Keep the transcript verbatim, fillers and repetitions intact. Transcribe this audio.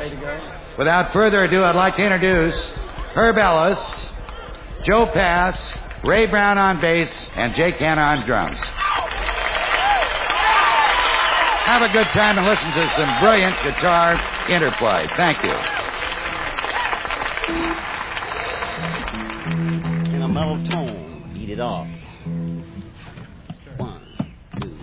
ready to go? Without further ado, I'd like to introduce Herb Ellis, Joe Pass, Ray Brown on bass, and Jake Hanna on drums. Have a good time and listen to some brilliant guitar interplay. Thank you. In a mellow tone, beat it off.